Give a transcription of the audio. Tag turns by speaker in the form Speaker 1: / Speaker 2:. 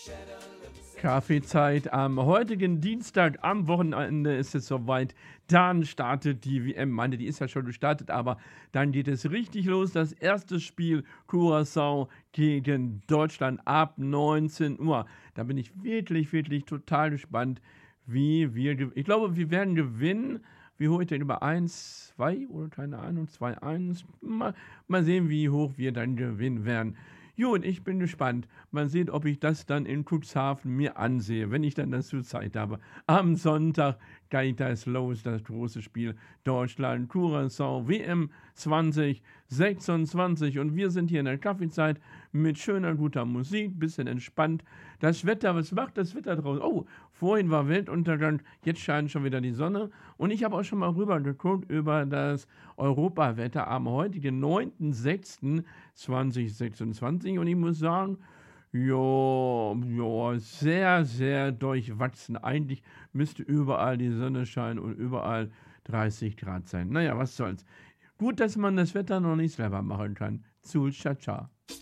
Speaker 1: Kaffeezeit am heutigen Dienstag. Am Wochenende ist es soweit. Dann startet die WM. Meine, die ist ja schon gestartet, aber dann geht es richtig los. Das erste Spiel Curaçao gegen Deutschland ab 19 Uhr. Da bin ich wirklich, wirklich total gespannt, wie wir. Ich glaube, wir werden gewinnen. Wie hoch ich denn über 1, 2 oder keine Ahnung, 2, 1. Mal sehen, wie hoch wir dann gewinnen werden. Gut, ich bin gespannt. Mal sehen, ob ich das dann in Cuxhaven mir ansehe, wenn ich dann dazu Zeit habe. Am Sonntag geht das los, das große Spiel Deutschland, Curaçao, WM 2026. Und wir sind hier in der Kaffeezeit mit schöner, guter Musik, bisschen entspannt. Das Wetter, was macht das Wetter draußen? Oh, vorhin war Weltuntergang, jetzt scheint schon wieder die Sonne. Und ich habe auch schon mal rüber geguckt über das Europawetter am heutigen 9.06.2026. Und ich muss sagen, ja, sehr, sehr durchwachsen. Eigentlich müsste überall die Sonne scheinen und überall 30 Grad sein. Naja, was soll's. Gut, dass man das Wetter noch nicht selber machen kann. Zul, ciao, ciao.